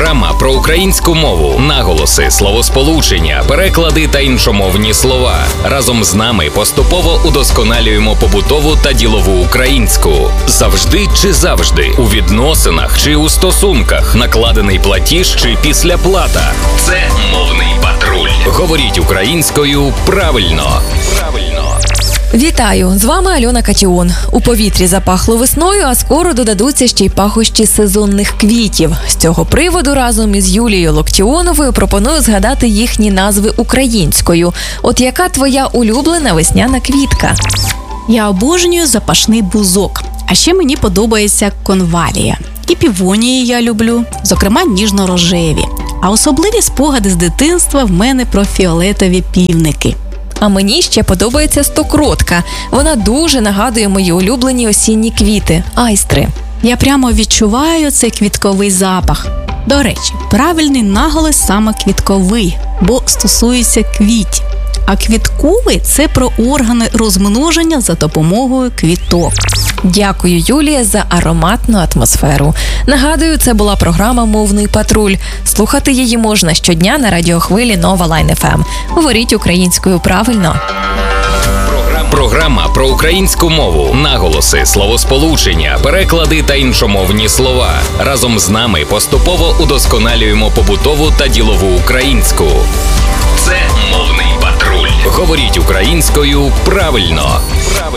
Програма про українську мову, наголоси, словосполучення, переклади та іншомовні слова. Разом з нами поступово удосконалюємо побутову та ділову українську. Завжди чи завжди, у відносинах чи у стосунках, накладений платіж чи післяплата. Це мовний патруль. Говоріть українською правильно. Вітаю! З вами Альона Катіон. У повітрі запахло весною, а скоро додадуться ще й пахощі сезонних квітів. З цього приводу разом із Юлією Локтіоновою пропоную згадати їхні назви українською. От яка твоя улюблена весняна квітка? Я обожнюю запашний бузок. А ще мені подобається конвалія. І півонії я люблю, зокрема ніжно-рожеві. А особливі спогади з дитинства в мене про фіолетові півники. А мені ще подобається стокротка. Вона дуже нагадує мої улюблені осінні квіти – айстри. Я прямо відчуваю цей квітковий запах. До речі, правильний наголос саме квітковий, бо стосується квітів. А квітковий – це про органи розмноження за допомогою квіток. Дякую, Юлія, за ароматну атмосферу. Нагадую, це була програма «Мовний патруль». Слухати її можна щодня на радіохвилі Нова Лайн ФМ. Говоріть українською правильно. Програма про українську мову, наголоси, словосполучення, переклади та іншомовні слова. Разом з нами поступово удосконалюємо побутову та ділову українську. Це мовний патруль. Говоріть українською правильно.